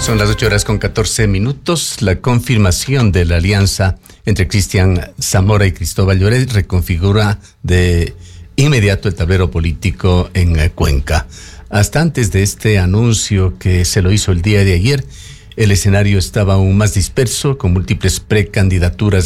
Son las 8:14. La confirmación de la alianza entre Cristian Zamora y Cristóbal Lloret reconfigura de inmediato el tablero político en Cuenca. Hasta antes de este anuncio que se lo hizo el día de ayer, el escenario estaba aún más disperso, con múltiples precandidaturas